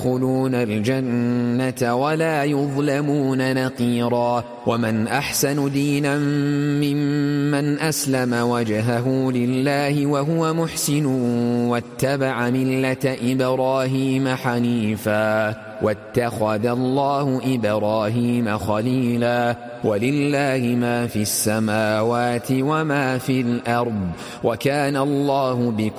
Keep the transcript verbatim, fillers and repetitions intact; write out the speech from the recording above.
يدخلون الجنة ولا يظلمون نقيرا. ومن أحسن دينا ممن أسلم وجهه لله وهو محسن واتبع ملة إبراهيم حنيفا واتخذ الله إبراهيم خليلا. ولله ما في السماوات وما في الأرض وكان الله بكل